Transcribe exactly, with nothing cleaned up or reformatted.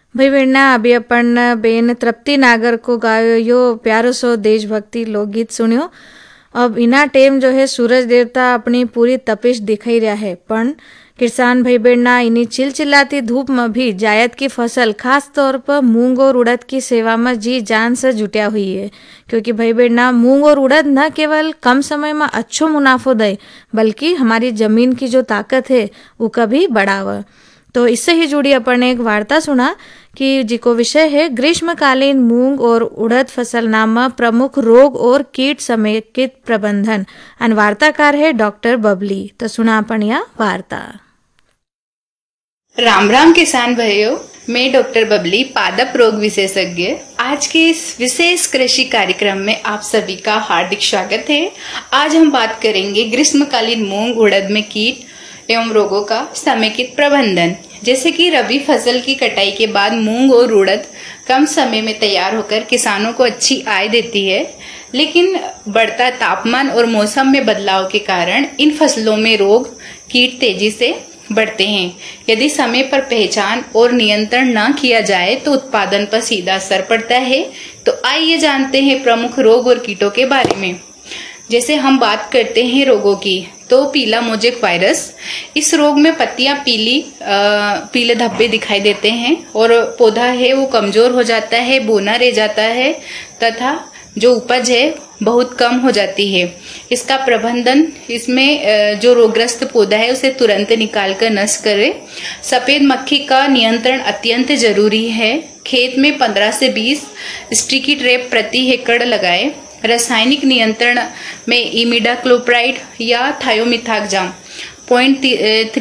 भाई बहना अभी अपन बेन तृप्ति नागर को गायो यो प्यारो सो देशभक्ति लोकगीत सुनियो। अब इना टेम जो है सूरज देवता अपनी पूरी तपिश दिखाई रहा है, पण किसान भाई बहना इन्हीं चिलचिलाती धूप में भी जायद की फसल खास तौर पर मूंग और उड़द की सेवा में जी जान से जुटिया हुई है। क्योंकि भाई बहना मूंग और उड़द न केवल कम समय में अच्छो मुनाफो दे, बल्कि हमारी जमीन की जो ताकत है वो कभी बढ़ावा। तो इससे ही जुड़ी अपन ने एक वार्ता सुना कि जिको विषय है ग्रीष्मकालीन मूंग और उड़द फसल नाम प्रमुख रोग और कीट समेकित प्रबंधन। अन वार्ताकार है डॉक्टर बबली। तो सुना अपन यह वार्ता। राम राम किसान भाइयों, मैं डॉक्टर बबली पादप रोग विशेषज्ञ आज के इस विशेष कृषि कार्यक्रम में आप सभी का हार्दिक स्वागत है। आज हम बात करेंगे ग्रीष्मकालीन मूंग उड़द में कीट एवं रोगों का समेकित प्रबंधन। जैसे कि रबी फसल की कटाई के बाद मूंग और उड़द कम समय में तैयार होकर किसानों को अच्छी आय देती है, लेकिन बढ़ता तापमान और मौसम में बदलाव के कारण इन फसलों में रोग कीट तेजी से बढ़ते हैं। यदि समय पर पहचान और नियंत्रण न किया जाए तो उत्पादन पर सीधा असर पड़ता है। तो आइए जानते हैं प्रमुख रोग और कीटों के बारे में। जैसे हम बात करते हैं रोगों की, तो पीला मोजेक वायरस, इस रोग में पत्तियां पीली आ, पीले धब्बे दिखाई देते हैं और पौधा है वो कमजोर हो जाता है, बोना रह जाता है तथा जो उपज है बहुत कम हो जाती है। इसका प्रबंधन, इसमें जो रोगग्रस्त पौधा है उसे तुरंत निकाल कर नष्ट करें। सफेद मक्खी का नियंत्रण अत्यंत जरूरी है। खेत में पंद्रह से बीस स्टिकी ट्रैप प्रति हेक्टेयर लगाएं। रासायनिक नियंत्रण में इमिडाक्लोप्राइड या थायोमिथाक्जाम पॉइंट